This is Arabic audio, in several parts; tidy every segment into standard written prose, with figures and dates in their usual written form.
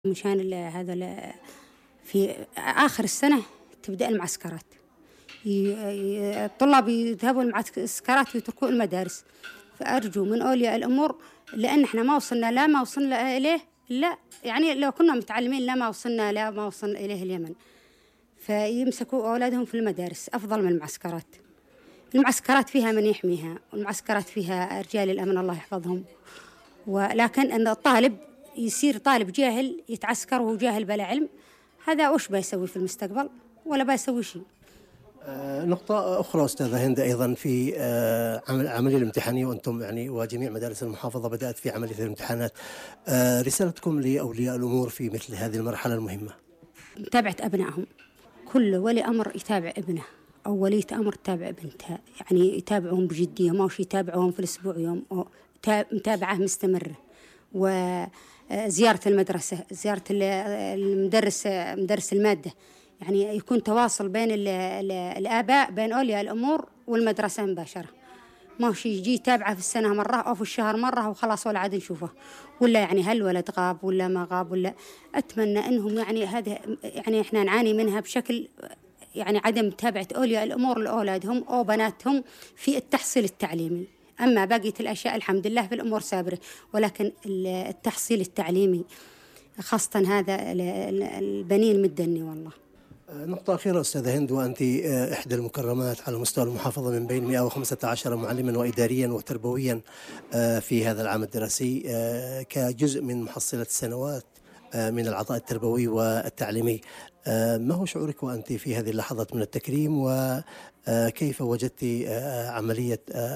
مشان في آخر السنة تبدأ المعسكرات. الطلاب يذهبوا المعسكرات ويتركوا المدارس. فأرجو من أولياء الأمور، لأن إحنا ما وصلنا إليه، لا يعني لو كنا متعلمين ما وصلنا إليه اليمن. فيمسكوا أولادهم في المدارس أفضل من المعسكرات. المعسكرات فيها من يحميها، والمعسكرات فيها رجال الأمن الله يحفظهم. ولكن أن الطالب يصير طالب جاهل يتعسكر وهو جاهل بلا علم، هذا وش بيسوي في المستقبل؟ ولا بيسوي شيء. نقطة أخرى أستاذة هند، أيضا في عملية الامتحانية، وأنتم يعني وجميع مدارس المحافظة بدأت في عملية الامتحانات. رسالتكم لأولياء الأمور في مثل هذه المرحلة المهمة؟ متابعة أبنائهم، كل ولي أمر يتابع ابنه أو ولية أمر تتابع بنتها، يعني يتابعهم بجدية، ما وش يتابعهم في الأسبوع يوم، أو متابعة مستمرة. وزيارة المدرسة، زيارة مدرس المادة، يعني يكون تواصل بين الآباء، بين أولياء الأمور والمدرسة مباشرة. ما هو شيء يجي يتابعه في السنة مرة أو في الشهر مرة وخلاص ولا عاد نشوفه، ولا يعني هل ولد غاب ولا ما غاب ولا. أتمنى أنهم يعني هذا يعني إحنا نعاني منها بشكل، يعني عدم متابعة أولياء الأمور لأولادهم أو بناتهم في التحصيل التعليمي. أما بقية الأشياء الحمد لله في الأمور سابرة، ولكن التحصيل التعليمي خاصة هذا البنين مدني والله. نقطة أخيرة أستاذة هند، وأنت إحدى المكرمات على مستوى المحافظة من بين 115 معلما وإداريا وتربويا في هذا العام الدراسي، كجزء من محصلة السنوات من العطاء التربوي والتعليمي. ما هو شعورك وأنت في هذه اللحظات من التكريم، وكيف وجدت عملية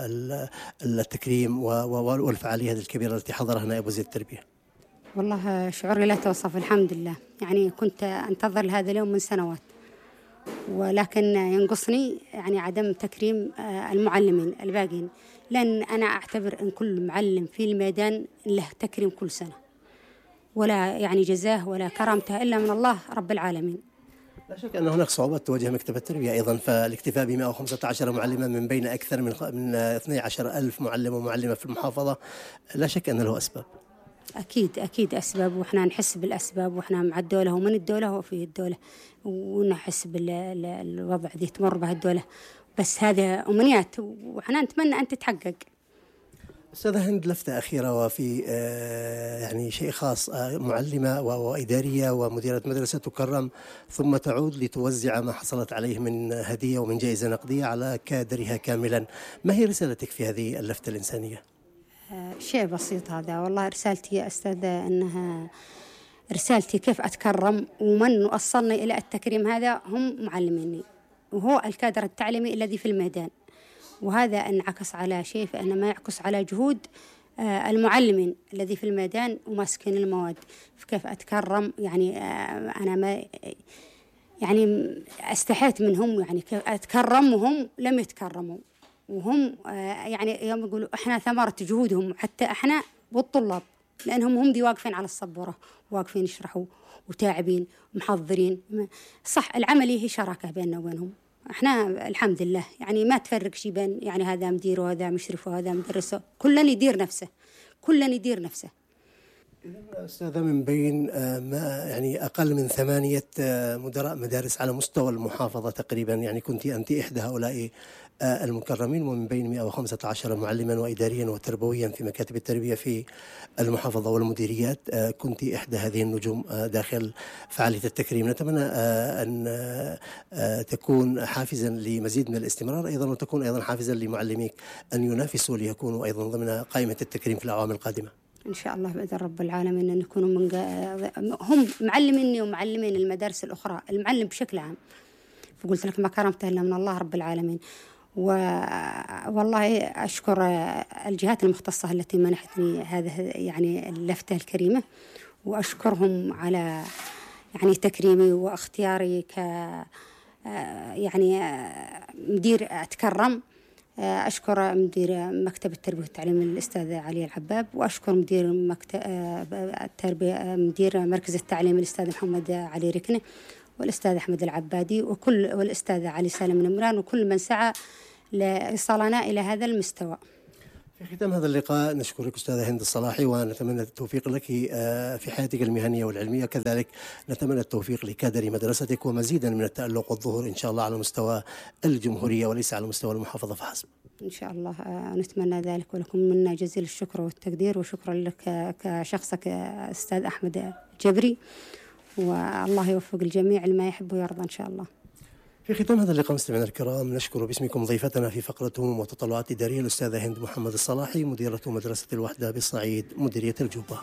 التكريم والفعالية هذه الكبيرة التي حضرها نائب وزير التربية؟ والله شعوري لا توصف، الحمد لله. يعني كنت أنتظر هذا اليوم من سنوات، ولكن ينقصني يعني عدم تكريم المعلمين الباقين، لأن أنا أعتبر أن كل معلم في الميدان له تكريم كل سنة، ولا يعني جزاه ولا كرامته إلا من الله رب العالمين. لا شك أن هناك صعوبات تواجه مكتب التربية أيضا، فالاكتفاء ب 115 معلما من بين أكثر من 12,000 معلم ومعلمة في المحافظة لا شك أن له أسباب. أكيد أسباب، وإحنا نحس بالأسباب، وإحنا مع الدولة ومن الدولة وفي الدولة، ونحس بالوضع ذي تمر به الدولة. بس هذا أمنيات وإحنا نتمنى أن تتحقق. أستاذة هند، لفتة أخيرة وفي يعني شيء خاص، معلمة وإدارية ومديرة مدرسة تكرم ثم تعود لتوزع ما حصلت عليه من هدية ومن جائزة نقدية على كادرها كاملا، ما هي رسالتك في هذه اللفتة الإنسانية؟ شيء بسيط هذا والله. رسالتي يا أستاذة أنها رسالتي كيف أتكرم، ومن وصلني إلى التكريم هذا هم معلميني، وهو الكادر التعليمي الذي في الميدان. وهذا انعكس على شيء، فإنما يعكس على جهود المعلمين الذي في الميدان وماسكين المواد. فكيف أتكرم يعني أنا ما يعني استحيت منهم، يعني كيف أتكرم وهم لم يتكرموا، وهم يعني يوم يقولوا إحنا ثمرة جهودهم، حتى إحنا والطلاب، لأنهم هم دي واقفين على السبورة، واقفين يشرحوا وتاعبين ومحضرين. صح العملية هي شراكة بيننا وبينهم، احنا الحمد لله يعني ما تفرق شيء بين يعني هذا مدير وهذا مشرف وهذا مدرس، كلنا يدير نفسه. أستاذة، من بين ما يعني أقل من 8 مدراء مدارس على مستوى المحافظة تقريبا، يعني كنت أنت إحدى هؤلاء المكرمين، ومن بين 115 معلما وإداريا وتربويا في مكاتب التربية في المحافظة والمديريات، كنت إحدى هذه النجوم داخل فعالية التكريم. نتمنى أن تكون حافزا لمزيد من الاستمرار أيضا، وتكون أيضا حافزا لمعلميك أن ينافسوا ليكونوا أيضا ضمن قائمة التكريم في الأعوام القادمة إن شاء الله بإذن رب العالمين، أن يكونوا هم معلميني ومعلمين المدارس الأخرى، المعلم بشكل عام. فقلت لك ما كرمته إلا من الله رب العالمين. والله أشكر الجهات المختصة التي منحتني هذا يعني اللفتة الكريمة، وأشكرهم على يعني تكريمي واختياري ك يعني مدير أتكرم. أشكر مدير مكتب التربية والتعليم الأستاذ علي العباب، وأشكر مدير مكتب التربية مدير مركز التعليم الأستاذ محمد علي ركنة، والأستاذ أحمد العبادي، والأستاذ علي سالم النمران، وكل من سعى لإيصالنا إلى هذا المستوى. في ختام هذا اللقاء نشكرك أستاذة هند الصلاحي، ونتمنى التوفيق لك في حياتك المهنية والعلمية، كذلك نتمنى التوفيق لكادر مدرستك ومزيدا من التألق والظهور إن شاء الله على مستوى الجمهورية وليس على مستوى المحافظة فحسب. إن شاء الله نتمنى ذلك، ولكم منا جزيل الشكر والتقدير، وشكرا لك كشخصك أستاذ أحمد الجبري، والله يوفق الجميع لما يحب ويرضى إن شاء الله. في ختام هذا اللقاء مستمعينا الكرام نشكر باسمكم ضيفتنا في فقرة هموم وتطلعات إدارية الأستاذة هند محمد الصلاحي، مديرة مدرسة الوحدة بالصعيد، مديرية الجوبة.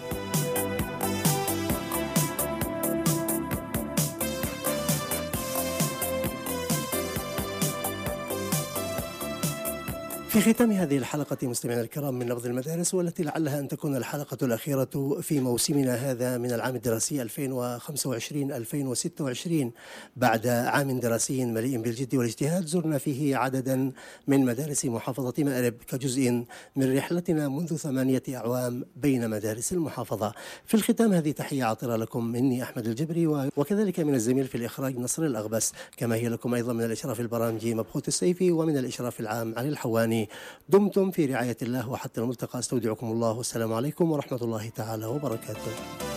في ختام هذه الحلقة مستمعينا الكرام من نبض المدارس، والتي لعلها أن تكون الحلقة الأخيرة في موسمنا هذا من العام الدراسي 2025-2026 بعد عام دراسي مليء بالجد والاجتهاد زرنا فيه عددا من مدارس محافظة مأرب كجزء من رحلتنا منذ 8 أعوام بين مدارس المحافظة. في الختام هذه تحية عاطرة لكم مني أحمد الجبري، وكذلك من الزميل في الإخراج نصر الأغبس، كما هي لكم أيضا من الإشراف البرامجي مبخوت السيفي، ومن الإشراف العام علي الحواني. دمتم في رعاية الله وحتى الملتقى، استودعكم الله والسلام عليكم ورحمة الله تعالى وبركاته.